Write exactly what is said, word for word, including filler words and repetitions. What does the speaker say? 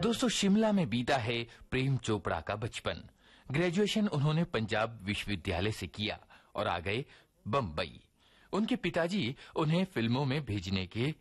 दोस्तों, शिमला में बीता है प्रेम चोपड़ा का बचपन। ग्रेजुएशन उन्होंने पंजाब विश्वविद्यालय से किया और आ गए बम्बई। उनके पिताजी उन्हें फिल्मों में भेजने के